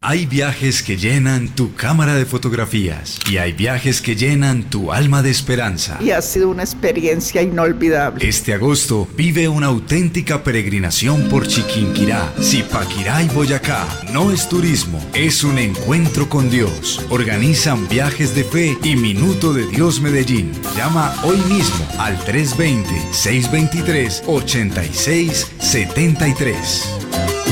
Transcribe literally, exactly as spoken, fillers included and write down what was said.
Hay viajes que llenan tu cámara de fotografías y hay viajes que llenan tu alma de esperanza. Y ha sido una experiencia inolvidable. Este agosto vive una auténtica peregrinación por Chiquinquirá, Zipaquirá y Boyacá. No es turismo, es un encuentro con Dios. Organizan Viajes de Fe y Minuto de Dios Medellín. Llama hoy mismo al tres dos cero, seis dos tres, ocho seis siete tres.